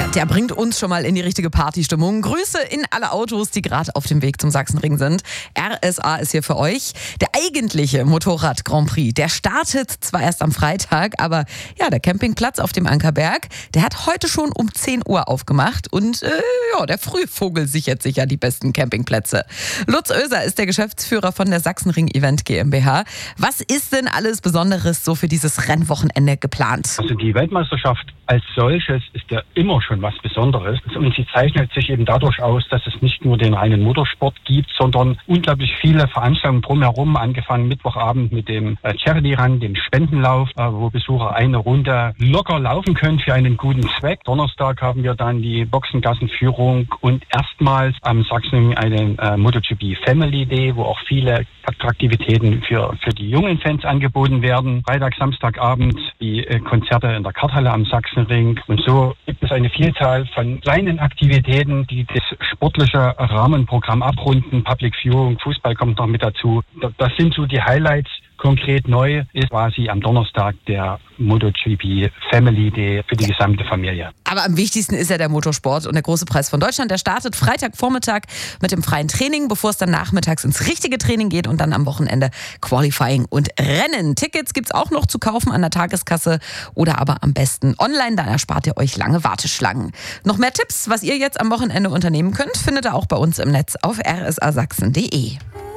Der bringt uns schon mal in die richtige Partystimmung. Grüße in alle Autos, die gerade auf dem Weg zum Sachsenring sind. RSA ist hier für euch. Der eigentliche Motorrad-Grand Prix, der startet zwar erst am Freitag, aber ja, der Campingplatz auf dem Ankerberg, der hat heute schon um 10 Uhr aufgemacht und der Frühvogel sichert sich ja die besten Campingplätze. Lutz Oeser ist der Geschäftsführer von der Sachsenring Event GmbH. Was ist denn alles Besonderes so für dieses Rennwochenende geplant? Also die Weltmeisterschaft als solches ist ja immer schon was Besonderes. Und sie zeichnet sich eben dadurch aus, dass es nicht nur den reinen Motorsport gibt, sondern unglaublich viele Veranstaltungen drumherum, angefangen Mittwochabend mit dem Charity Run, dem Spendenlauf, wo Besucher eine Runde locker laufen können für einen guten Zweck. Donnerstag haben wir dann die Boxengassenführung und erstmals am Sachsenring einen MotoGP Family Day, wo auch viele Attraktivitäten für die jungen Fans angeboten werden. Freitag, Samstagabend die Konzerte in der Karthalle am Sachsenring. Und so gibt es eine Vielzahl von kleinen Aktivitäten, die das sportliche Rahmenprogramm abrunden. Public Viewing, Fußball kommt noch mit dazu. Das sind so die Highlights. Konkret neu ist quasi am Donnerstag der MotoGP Family Day für die gesamte Familie. Aber am wichtigsten ist ja der Motorsport und der große Preis von Deutschland. Der startet Freitagvormittag mit dem freien Training, bevor es dann nachmittags ins richtige Training geht und dann am Wochenende Qualifying und Rennen. Tickets gibt's auch noch zu kaufen an der Tageskasse oder aber am besten online. Da erspart ihr euch lange Warteschlangen. Noch mehr Tipps, was ihr jetzt am Wochenende unternehmen könnt, findet ihr auch bei uns im Netz auf rsasachsen.de.